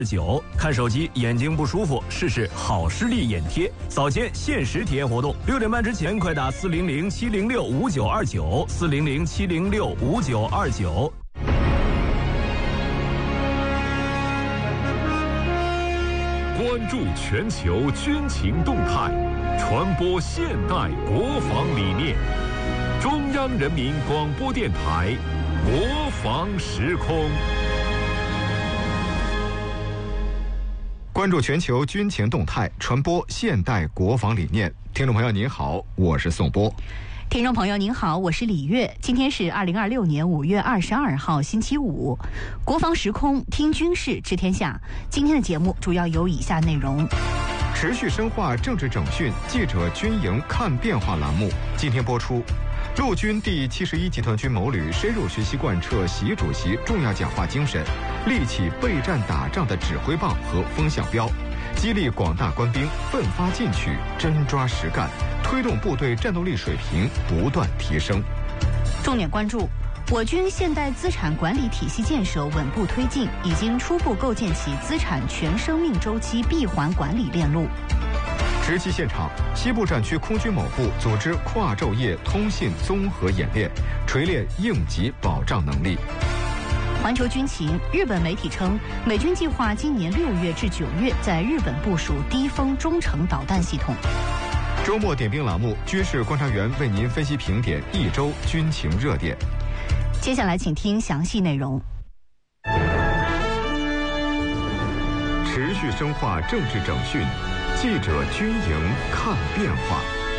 9看手机眼睛不舒服，试试好视力眼贴，早间限时体验活动，6点半之前快打400-706-5929，400-706-5929。 关注全球军情动态，传播现代国防理念。中央人民广播电台国防时空。 关注全球军情动态，传播现代国防理念。听众朋友您好，我是宋波。 听众朋友您好，我是李月。今天是2026年5月22号星期五，国防时空听军事知天下。今天的节目主要有以下内容： 持续深化政治整训，记者军营看变化栏目今天播出。陆军第71集团军某旅深入学习贯彻习主席重要讲话精神，立起备战打仗的指挥棒和风向标，激励广大官兵奋发进取，真抓实干，推动部队战斗力水平不断提升。 重点关注：我军现代资产管理体系建设稳步推进，已经初步构建起资产全生命周期闭环管理链路。 直击现场，西部战区空军某部组织跨昼夜通信综合演练，锤炼应急保障能力。 环球军情，日本媒体称，美军计划今年6月至9月在日本部署低风中程导弹系统。 周末点兵栏目，军事观察员为您分析评点一周军情热点。 接下来请听详细内容。 持续深化政治整训，记者军营看变化。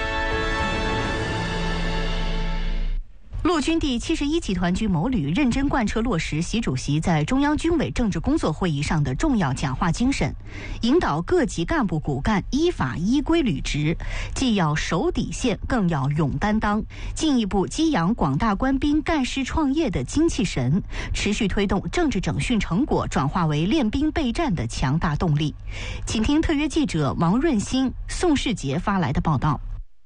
陆军第71集团军某旅认真贯彻落实习主席在中央军委政治工作会议上的重要讲话精神，引导各级干部骨干依法依规履职，既要守底线，更要勇担当，进一步激扬广大官兵干事创业的精气神，持续推动政治整训成果转化为练兵备战的强大动力。请听特约记者王润新、宋世杰发来的报道。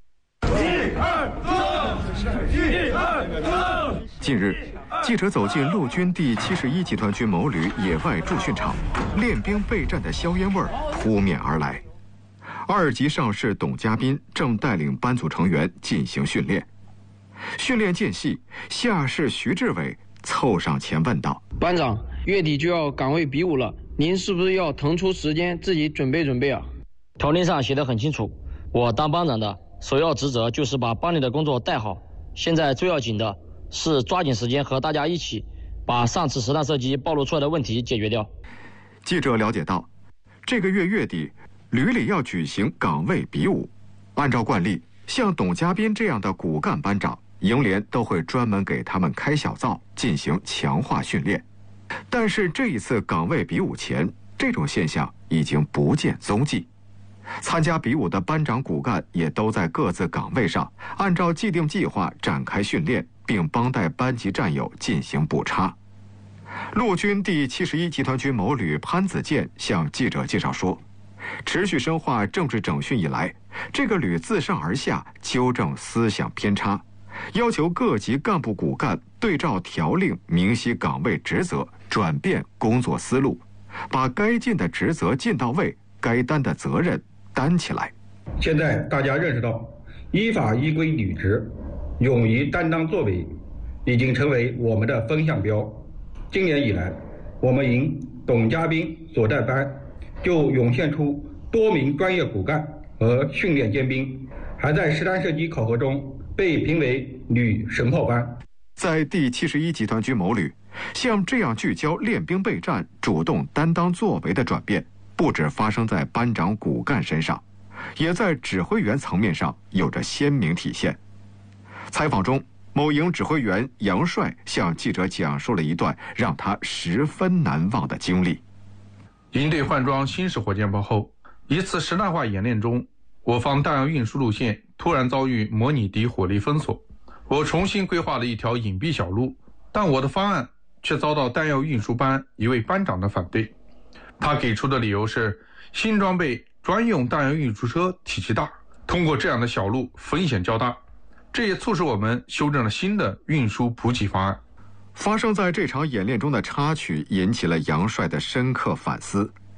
近日，记者走进陆军第71集团军某旅野外驻训场，练兵备战的硝烟味儿扑面而来。2级上士董家斌正带领班组成员进行训练。训练间隙，下士徐志伟凑上前问道：“ 班长，月底就要岗位比武了，您是不是要腾出时间自己准备准备啊？” 条令上写得很清楚，我当班长的首要职责就是把班里的工作带好。现在最要紧的是抓紧时间和大家一起把上次实弹射击暴露出来的问题解决掉。 记者了解到，这个月月底，旅里要举行岗位比武。按照惯例，像董家斌这样的骨干班长，营连都会专门给他们开小灶，进行强化训练。但是这一次岗位比武前，这种现象已经不见踪迹。参加比武的班长骨干也都在各自岗位上，按照既定计划展开训练，并帮带班级战友进行补差。陆军第71集团军某旅潘子健向记者介绍说，持续深化政治整训以来，这个旅自上而下纠正思想偏差，要求各级干部骨干对照条令明晰岗位职责，转变工作思路，把该尽的职责尽到位，该担的责任担起来。 现在大家认识到，依法依规履职，勇于担当作为，已经成为我们的风向标。今年以来，我们营董家斌所在班就涌现出多名专业骨干和训练尖兵，还在实弹射击考核中被评为旅神炮班。 在第71集团军某旅，像这样聚焦练兵备战、主动担当作为的转变，不只发生在班长骨干身上，也在指挥员层面上有着鲜明体现。采访中，某营指挥员杨帅向记者讲述了一段让他十分难忘的经历。 营队换装新式火箭炮后，一次实弹化演练中，我方弹药运输路线突然遭遇模拟敌火力封锁，我重新规划了一条隐蔽小路，但我的方案却遭到弹药运输班一位班长的反对。他给出的理由是，新装备专用弹药运输车体积大，通过这样的小路风险较大，这也促使我们修正了新的运输补给方案。 发生在这场演练中的插曲引起了杨帅的深刻反思。